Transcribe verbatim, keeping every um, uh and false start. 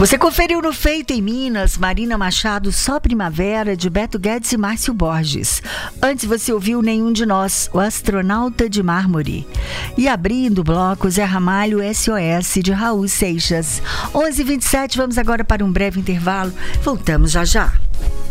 Você conferiu no Feito em Minas, Marina Machado, Só Primavera, de Beto Guedes e Márcio Borges. Antes você ouviu Nenhum de Nós, O Astronauta de Mármore. E abrindo o bloco, Zé Ramalho, S O S, de Raul Seixas. onze e vinte e sete, vamos agora para um breve intervalo. Voltamos já já.